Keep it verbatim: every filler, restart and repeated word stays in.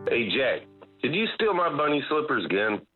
Hey, Jack, did you steal my bunny slippers again?